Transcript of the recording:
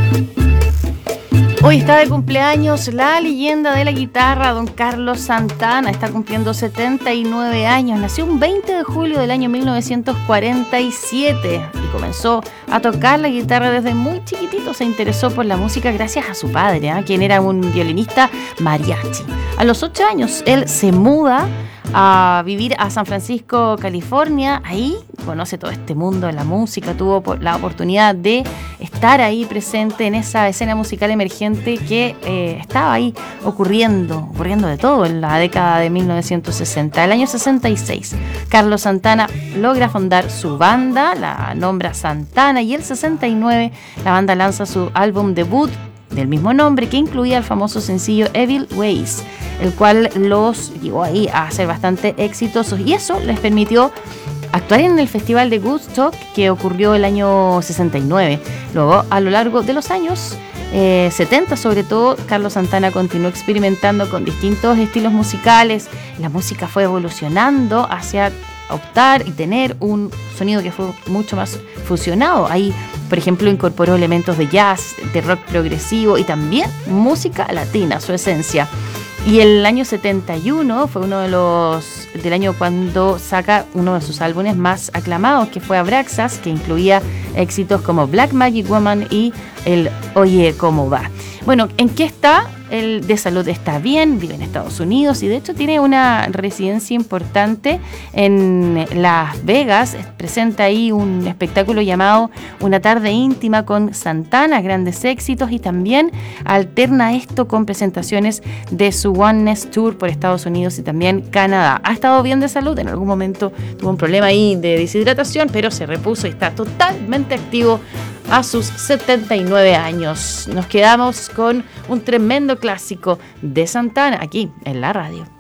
Hoy está de cumpleaños la leyenda de la guitarra, don Carlos Santana. Está cumpliendo 79 años. Nació un 20 de julio del año 1947 y comenzó a tocar la guitarra desde muy chiquitito. Se interesó por la música gracias a su padre, quien era un violinista mariachi. A los 8 años, él se muda a vivir a San Francisco, California. Ahí conoce todo este mundo de la música, tuvo la oportunidad de estar ahí presente en esa escena musical emergente que estaba ahí ocurriendo de todo en la década de 1960. El año 66, Carlos Santana logra fundar su banda, la nombra Santana, y el 69 la banda lanza su álbum debut del mismo nombre, que incluía el famoso sencillo Evil Ways, el cual los llevó ahí a ser bastante exitosos, y eso les permitió actuar en el Festival de Woodstock, que ocurrió el año 69. Luego, a lo largo de los años 70 sobre todo, Carlos Santana continuó experimentando con distintos estilos musicales. La música fue evolucionando hacia optar y tener un sonido que fue mucho más fusionado. Ahí, por ejemplo, incorporó elementos de jazz, de rock progresivo y también música latina, su esencia. Y el año 71 fue del año cuando saca uno de sus álbumes más aclamados, que fue Abraxas, que incluía éxitos como Black Magic Woman y el Oye, ¿cómo va? Bueno, ¿en qué está? Él de salud está bien, vive en Estados Unidos y de hecho tiene una residencia importante en Las Vegas. Presenta ahí un espectáculo llamado Una tarde íntima con Santana, grandes éxitos, y también alterna esto con presentaciones de su Oneness Tour por Estados Unidos y también Canadá. Ha estado bien de salud, en algún momento tuvo un problema ahí de deshidratación, pero se repuso y está totalmente activo a sus 79 años. Nos quedamos con un tremendo clásico de Santana aquí en la radio.